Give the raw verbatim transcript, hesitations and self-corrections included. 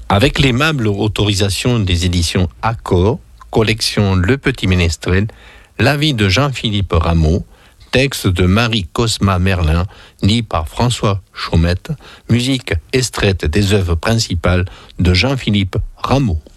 Avec l'aimable autorisation des éditions Accor, collection Le Petit Ménestrel, la vie de Jean-Philippe Rameau, texte de Marie-Cosma Merlin, dit par François Chaumette, musique extraite des œuvres principales de Jean-Philippe Rameau.